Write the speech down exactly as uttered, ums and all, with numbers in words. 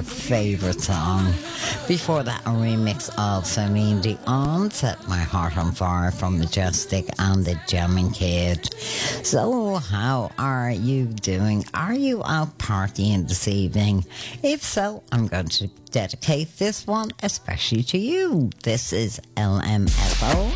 favourite song. Before that, a remix of Celine Dion, Set My Heart on Fire from Majestic and the Jamming Kid. So, how are you doing? Are you out partying this evening? If so, I'm going to dedicate this one especially to you. This is L M F O